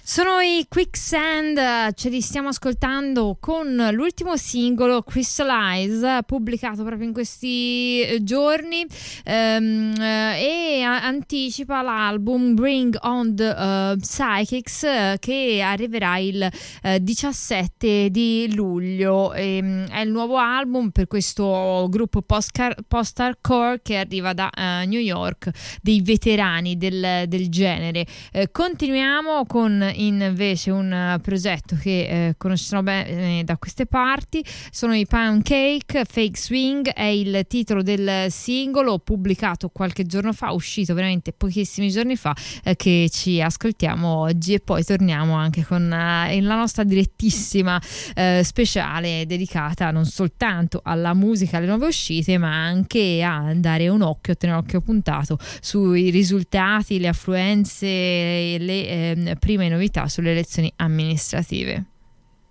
Sono i Quicksand, ce li stiamo ascoltando con l'ultimo singolo Crystallize, pubblicato proprio in questi giorni, e anticipa l'album Bring on the Psychics, che arriverà il 17 di luglio. È il nuovo album per questo gruppo post-hardcore che arriva da New York, dei veterani del genere. Continuiamo con invece un progetto che conosciamo bene da queste parti. Sono i Pancake. Fake Swing è il titolo del singolo, pubblicato qualche giorno fa, uscito veramente pochissimi giorni fa, che ci ascoltiamo oggi, e poi torniamo anche con la nostra direttissima speciale dedicata non soltanto alla musica, alle nuove uscite, ma anche a dare un occhio, tenere un occhio puntato sui risultati, le affluenze e le prime novità sulle elezioni amministrative.